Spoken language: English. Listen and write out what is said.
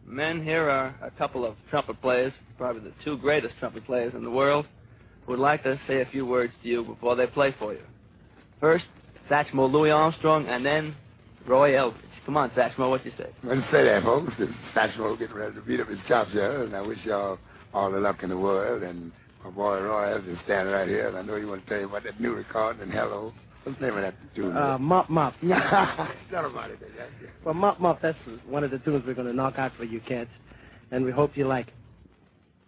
Men, here are a couple of trumpet players, probably the two greatest trumpet players in the world, who would like to say a few words to you before they play for you. First, Satchmo Louis Armstrong, and then Roy Eldridge. Come on, Satchmo, what you say? Well, say that, folks. Satchmo getting ready to beat up his chops here, and I wish y'all all the luck in the world. And my boy Roy is standing right here, and I know you want to tell you about that new recording and Hello. What's the name of that tune? Mop Mop. Tell about it. Well, Mop Mop, that's one of the tunes we're going to knock out for you, cats, and we hope you like it.